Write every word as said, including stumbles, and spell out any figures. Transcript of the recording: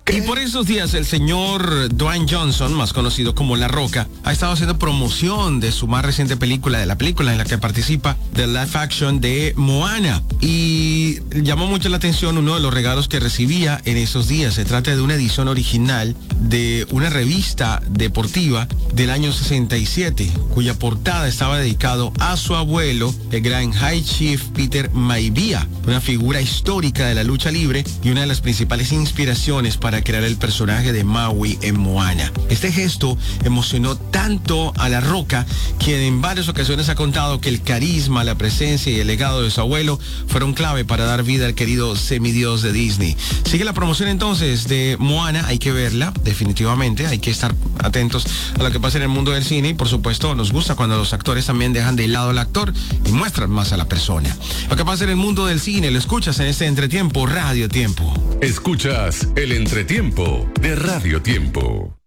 Y por esos días el señor Dwayne Johnson, más conocido como La Roca, ha estado haciendo promoción de su más reciente película, de la película en la que participa, de live action de Moana. Y llamó mucho la atención uno de los regalos que recibía en esos días. Se trata de una edición original de una revista deportiva del año sesenta y siete, cuya portada estaba dedicado a su abuelo, el gran High Chief Peter Maivia, una figura histórica de la lucha libre y una de las principales inspiraciones para crear el personaje de Maui en Moana. Este gesto emocionó tanto a La Roca, quien en varias ocasiones ha contado que el carisma, la presencia y el legado de su abuelo fueron clave para dar vida al querido semidios de Disney. Sigue la promoción entonces de Moana, hay que verla, definitivamente, hay que estar atentos a lo que pasa en el mundo del cine y por supuesto nos gusta cuando los actores también dejan de lado al actor y muestran más a la persona. Lo que pasa en el mundo del cine lo escuchas en este Entretiempo Radio Tiempo. Escuchas el Entretiempo de Radio Tiempo.